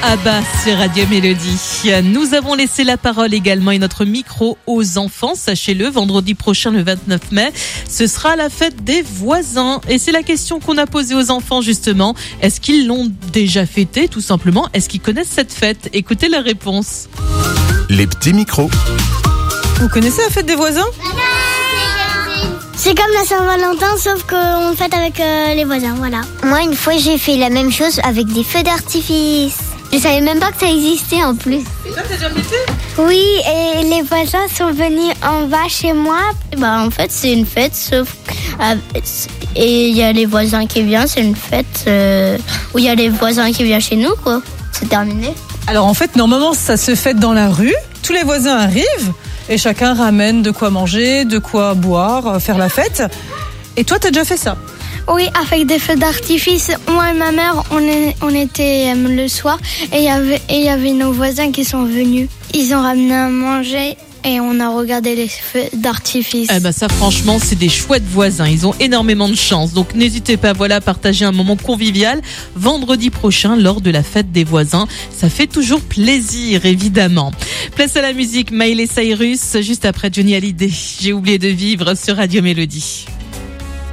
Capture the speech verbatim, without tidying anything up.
Abba sur Radio Mélodie. Nous avons laissé la parole également et notre micro aux enfants. Sachez-le, vendredi prochain, le vingt-neuf mai, ce sera la fête des voisins. Et c'est la question qu'on a posée aux enfants justement. Est-ce qu'ils l'ont déjà fêtée tout simplement? Est-ce qu'ils connaissent cette fête? Écoutez la réponse. Les petits micros. Vous connaissez la fête des voisins? C'est comme la Saint-Valentin, sauf qu'on le fête avec euh, les voisins, voilà. Moi, une fois, j'ai fait la même chose avec des feux d'artifice. Je savais même pas que ça existait en plus. Et toi, t'as déjà fêté? Oui, et les voisins sont venus en bas chez moi. Bah, en fait, c'est une fête, sauf euh, et il y a les voisins qui viennent. C'est une fête euh, où il y a les voisins qui viennent chez nous, quoi. C'est terminé. Alors en fait, normalement, ça se fête dans la rue. Tous les voisins arrivent et chacun ramène de quoi manger, de quoi boire, faire la fête. Et toi, t'as déjà fait ça? Oui, avec des feux d'artifice. Moi et ma mère, on, est, on était euh, le soir et il y avait et il y avait nos voisins qui sont venus. Ils ont ramené à manger et on a regardé les feux d'artifice. Eh ben ça, franchement, c'est des chouettes voisins. Ils ont énormément de chance. Donc n'hésitez pas, voilà, à partager un moment convivial vendredi prochain lors de la fête des voisins. Ça fait toujours plaisir, évidemment. Place à la musique, Miley Cyrus, juste après Johnny Hallyday. J'ai oublié de vivre sur Radio Mélodie.